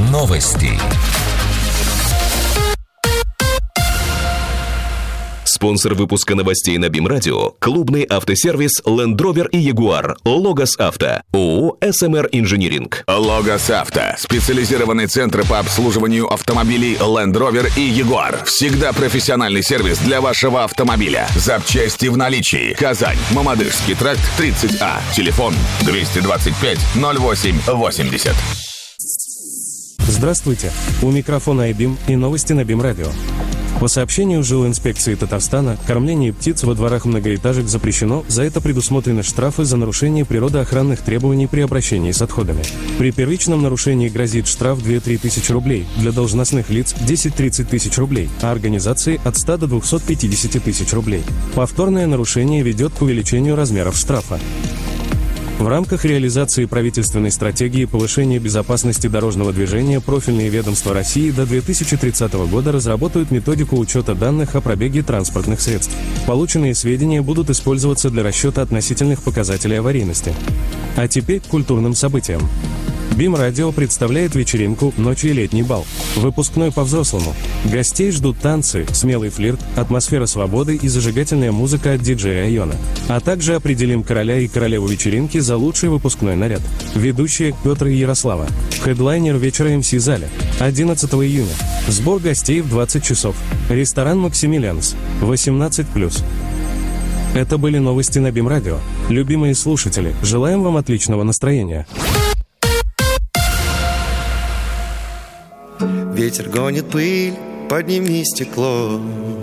Новости. Спонсор выпуска новостей на БИМ-радио – клубный автосервис Land Rover и Jaguar. Логос Авто. ООО «СМР Инжиниринг». Логос Авто. Специализированный центр по обслуживанию автомобилей Land Rover и Jaguar. Всегда профессиональный сервис для вашего автомобиля. Запчасти в наличии. Казань. Мамадышский тракт, 30А. Телефон 225 08 80. Здравствуйте. У микрофона iBIM и новости на БИМ-радио. По сообщению жилинспекции Татарстана, кормление птиц во дворах многоэтажек запрещено, за это предусмотрены штрафы за нарушение природоохранных требований при обращении с отходами. При первичном нарушении грозит штраф 2-3 тысячи рублей, для должностных лиц 10-30 тысяч рублей, а организации от 100 до 250 тысяч рублей. Повторное нарушение ведет к увеличению размеров штрафа. В рамках реализации правительственной стратегии повышения безопасности дорожного движения профильные ведомства России до 2030 года разработают методику учета данных о пробеге транспортных средств. Полученные сведения будут использоваться для расчета относительных показателей аварийности. А теперь к культурным событиям. БИМ-радио представляет вечеринку «Ночи и летний бал». Выпускной по-взрослому. Гостей ждут танцы, смелый флирт, атмосфера свободы и зажигательная музыка от диджея Айона. А также определим короля и королеву вечеринки за лучший выпускной наряд. Ведущие Петр и Ярослава. Хедлайнер вечера МС Заля. 11 июня. Сбор гостей в 20 часов. Ресторан «Максимилианс». 18+. Это были новости на БИМ-радио. Любимые слушатели, желаем вам отличного настроения. Ветер гонит пыль, подними стекло.